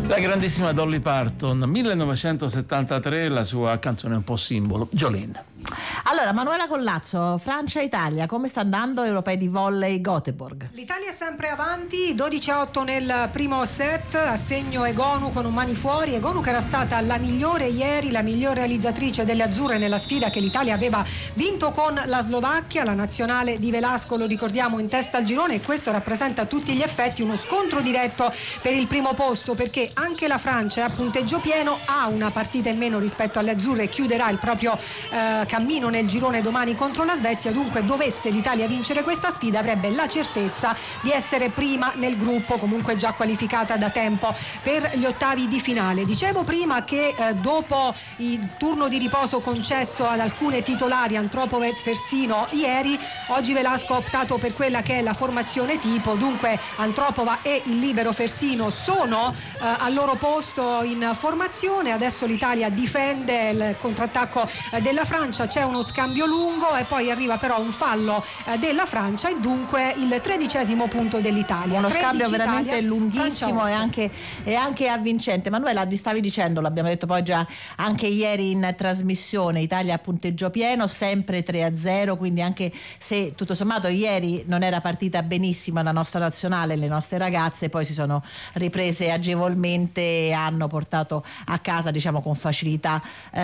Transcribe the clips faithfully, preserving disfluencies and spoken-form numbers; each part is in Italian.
La grandissima Dolly Parton, millenovecentosettantatré, la sua canzone un po' simbolo, Jolene. Allora, Manuela Collazzo, Francia-Italia, come sta andando Europei di volley Göteborg? L'Italia è sempre avanti, dodici a otto nel primo set, assegno Egonu con un mani fuori. Egonu che era stata la migliore ieri, la miglior realizzatrice delle azzurre nella sfida che l'Italia aveva vinto con la Slovacchia, la nazionale di Velasco, lo ricordiamo, in testa al girone, e questo rappresenta a tutti gli effetti uno scontro diretto per il primo posto, perché anche la Francia a punteggio pieno ha una partita in meno rispetto alle azzurre e chiuderà il proprio eh, cammino nel girone domani contro la Svezia. Dunque, dovesse l'Italia vincere questa sfida, avrebbe la certezza di essere prima nel gruppo, comunque già qualificata da tempo per gli ottavi di finale. Dicevo prima che eh, dopo il turno di riposo concesso ad alcune titolari, Antropova e Fersino ieri, oggi Velasco ha optato per quella che è la formazione tipo. Dunque Antropova e il libero Fersino sono eh, al loro posto in formazione. Adesso l'Italia difende il contrattacco eh, della Francia, c'è uno scambio lungo e poi arriva però un fallo eh, della Francia e dunque il tredicesimo punto dell'Italia. Uno scambio veramente Italia, lunghissimo e anche, e anche avvincente. Manuela, ti stavi dicendo, l'abbiamo detto poi già anche ieri in trasmissione, Italia a punteggio pieno, sempre tre a zero, quindi anche se tutto sommato ieri non era partita benissimo la nostra nazionale, le nostre ragazze poi si sono riprese agevolmente e hanno portato a casa, diciamo con facilità,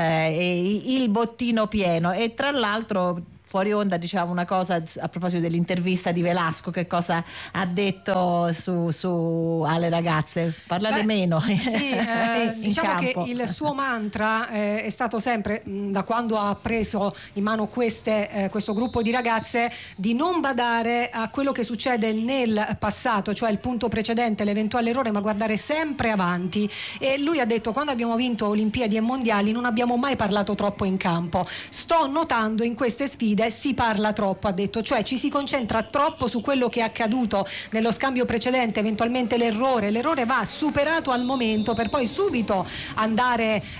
eh, il bottino pieno. E tra l'altro fuori onda diciamo una cosa a proposito dell'intervista di Velasco, che cosa ha detto su, su alle ragazze? Parlare Beh, meno sì, eh, diciamo campo. Che il suo mantra eh, è stato sempre, mh, da quando ha preso in mano queste, eh, questo gruppo di ragazze, di non badare a quello che succede nel passato, cioè il punto precedente, l'eventuale errore, ma guardare sempre avanti. E lui ha detto: quando abbiamo vinto Olimpiadi e Mondiali non abbiamo mai parlato troppo in campo, sto notando in queste sfide si parla troppo, ha detto, cioè ci si concentra troppo su quello che è accaduto nello scambio precedente, eventualmente l'errore l'errore va superato al momento per poi subito andare uh,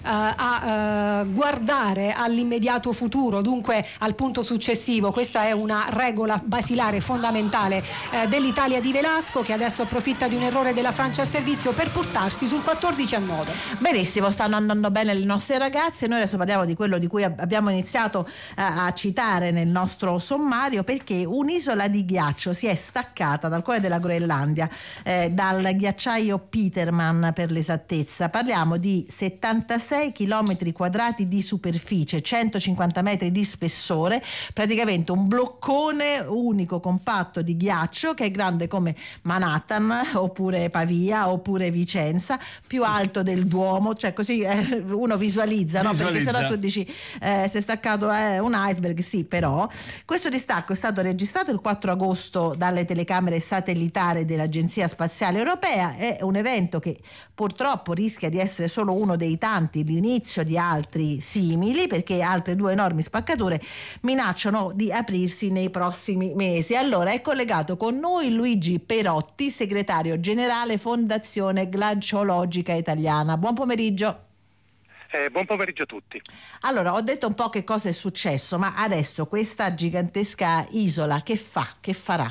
a uh, guardare all'immediato futuro, dunque al punto successivo. Questa è una regola basilare fondamentale uh, dell'Italia di Velasco, che adesso approfitta di un errore della Francia al servizio per portarsi sul quattordici a nove. Benissimo, stanno andando bene le nostre ragazze. Noi adesso parliamo di quello di cui abbiamo iniziato uh, a citare nel nostro sommario, perché un'isola di ghiaccio si è staccata dal cuore della Groenlandia, eh, dal ghiacciaio Petermann per l'esattezza. Parliamo di settantasei chilometri quadrati di superficie, centocinquanta metri di spessore, praticamente un bloccone unico compatto di ghiaccio che è grande come Manhattan oppure Pavia oppure Vicenza, più alto del Duomo, cioè così eh, uno visualizza, no? Perché sennò tu dici eh, si è staccato eh, un iceberg, sì, però questo distacco è stato registrato il quattro agosto dalle telecamere satellitari dell'Agenzia Spaziale Europea. È un evento che purtroppo rischia di essere solo uno dei tanti, l'inizio di altri simili, perché altre due enormi spaccature minacciano di aprirsi nei prossimi mesi. Allora è collegato con noi Luigi Perotti, segretario generale Fondazione Glaciologica Italiana. Buon pomeriggio. Eh, buon pomeriggio a tutti. Allora, ho detto un po' che cosa è successo, ma adesso questa gigantesca isola che fa, che farà?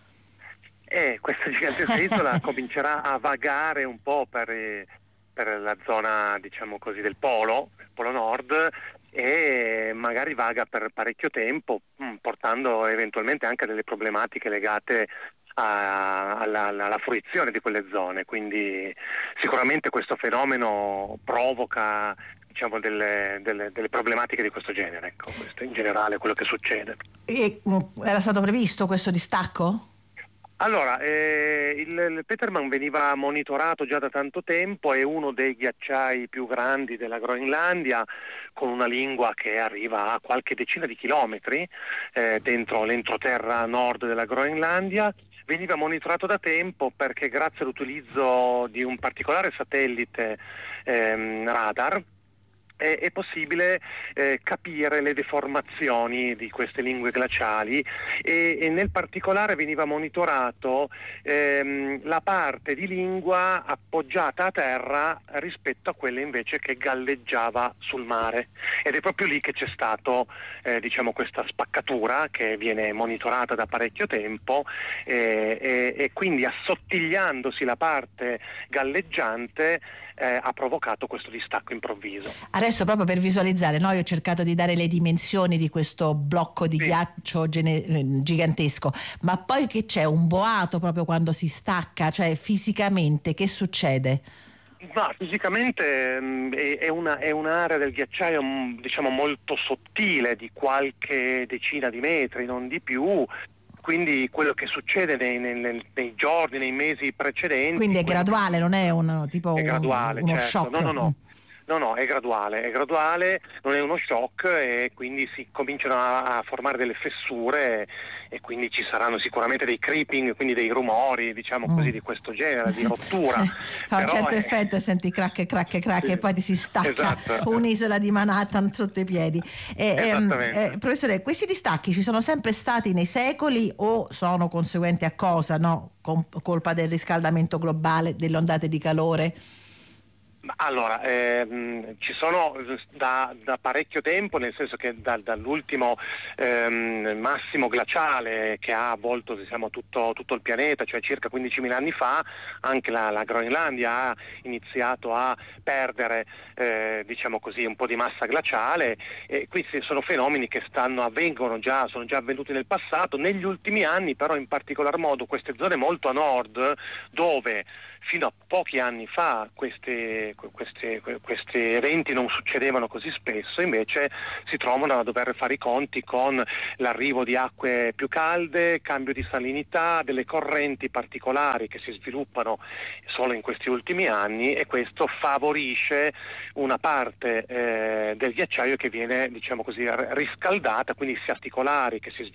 Eh, questa gigantesca isola comincerà a vagare un po' per, per la zona, diciamo così, del polo, il polo nord, e magari vaga per parecchio tempo, portando eventualmente anche delle problematiche legate a, alla, alla fruizione di quelle zone. Quindi sicuramente questo fenomeno provoca, diciamo, delle, delle, delle problematiche di questo genere. Ecco, questo in generale quello che succede. E, era stato previsto questo distacco? Allora, eh, il, il Petermann veniva monitorato già da tanto tempo, è uno dei ghiacciai più grandi della Groenlandia, con una lingua che arriva a qualche decina di chilometri eh, dentro l'entroterra nord della Groenlandia. Veniva monitorato da tempo perché grazie all'utilizzo di un particolare satellite ehm, radar è, è possibile eh, capire le deformazioni di queste lingue glaciali e, e nel particolare veniva monitorato ehm, la parte di lingua appoggiata a terra rispetto a quella invece che galleggiava sul mare, ed è proprio lì che c'è stato eh, diciamo questa spaccatura che viene monitorata da parecchio tempo eh, e, e quindi assottigliandosi la parte galleggiante Eh, ha provocato questo distacco improvviso. Adesso proprio per visualizzare, no? Io ho cercato di dare le dimensioni di questo blocco di sì. ghiaccio gene- gigantesco, ma poi che c'è un boato proprio quando si stacca, cioè fisicamente che succede? Ma fisicamente mh, è, è, una, è un'area del ghiacciaio mh, diciamo molto sottile, di qualche decina di metri, non di più. Quindi quello che succede nei, nei, nei giorni, nei mesi precedenti. Quindi è graduale, non è un tipo è un, graduale, uno certo. shock? No, no, no. No, no, è graduale, è graduale, non è uno shock e quindi si cominciano a, a formare delle fessure e quindi ci saranno sicuramente dei creeping, quindi dei rumori, diciamo così, mm. di questo genere, di rottura. Fa un Però certo è... effetto e senti crack, crack, crack sì. e poi ti si stacca esatto. un'isola di Manhattan sotto i piedi. E, Esattamente. eh, professore, questi distacchi ci sono sempre stati nei secoli o sono conseguenti a cosa? No? Com- colpa del riscaldamento globale, delle ondate di calore? Allora, ehm, ci sono da, da parecchio tempo, nel senso che da, dall'ultimo ehm, massimo glaciale che ha avvolto diciamo, tutto, tutto il pianeta, cioè circa quindicimila anni fa, anche la, la Groenlandia ha iniziato a perdere eh, diciamo così, un po' di massa glaciale, e questi sono fenomeni che stanno, avvengono già, sono già avvenuti nel passato. Negli ultimi anni però in particolar modo queste zone molto a nord, dove fino a pochi anni fa questi, questi, questi eventi non succedevano così spesso, invece si trovano a dover fare i conti con l'arrivo di acque più calde, cambio di salinità, delle correnti particolari che si sviluppano solo in questi ultimi anni, e questo favorisce una parte eh, del ghiacciaio che viene diciamo così riscaldata, quindi sia articolari che si